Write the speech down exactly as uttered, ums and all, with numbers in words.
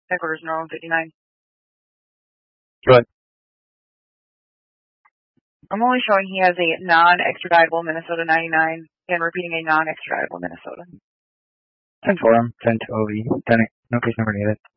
Headquarters Normal fifty-nine. Go ahead. I'm only showing he has a non-extraditable Minnesota ninety-nine and repeating a non-extraditable Minnesota. ten four, ten to O V. ten, no case number needed.